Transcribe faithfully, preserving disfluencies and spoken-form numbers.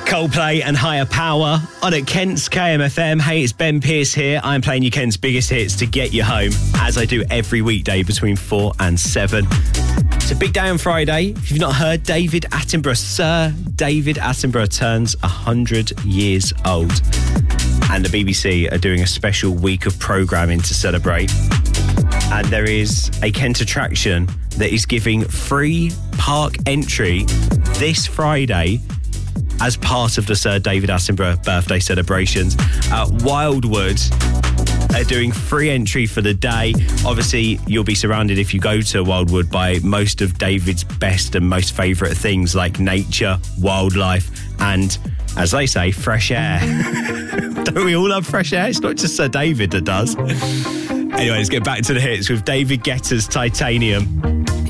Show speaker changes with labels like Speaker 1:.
Speaker 1: Coldplay and Higher Power on at Kent's K M F M. Hey, it's Ben Pearce here. I'm playing you Kent's biggest hits to get you home, as I do every weekday between four and seven. It's a big day on Friday. If you've not heard, David Attenborough, Sir David Attenborough turns one hundred years old. And the B B C are doing a special week of programming to celebrate. And there is a Kent attraction that is giving free park entry this Friday as part of the Sir David Attenborough birthday celebrations. Uh, Wildwood are doing free entry for the day. Obviously, you'll be surrounded if you go to Wildwood by most of David's best and most favourite things like nature, wildlife, and, as they say, fresh air. Don't we all love fresh air? It's not just Sir David that does. Anyway, let's get back to the hits with David Guetta's Titanium.